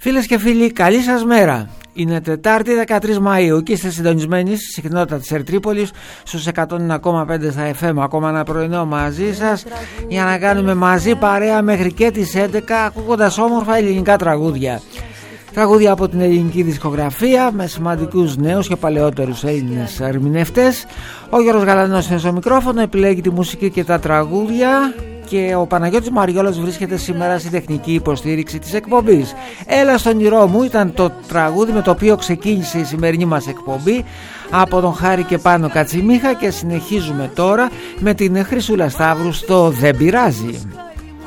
Φίλες και φίλοι, καλή σας μέρα. Είναι Τετάρτη 13 Μαΐου και είστε συντονισμένοι στη συχνότητα της Ερτρίπολης στους 101,5 στα FM. Ακόμα ένα πρωινό μαζί σας για να κάνουμε μαζί παρέα μέχρι και τις 11, ακούγοντας όμορφα ελληνικά τραγούδια. Τραγούδια από την ελληνική δισκογραφία με σημαντικούς νέους και παλαιότερους Έλληνες ερμηνευτές. Ο Γιώργος Γαλανός είναι στο μικρόφωνο, επιλέγει τη μουσική και τα τραγούδια. Και ο Παναγιώτης Μαριόλας βρίσκεται σήμερα στη τεχνική υποστήριξη της εκπομπής. Έλα στον ήρω μου ήταν το τραγούδι με το οποίο ξεκίνησε η σημερινή μας εκπομπή από τον Χάρη και Πάνο Κατσιμίχα, και συνεχίζουμε τώρα με την Χρυσούλα Σταύρου στο Δεν Πειράζει.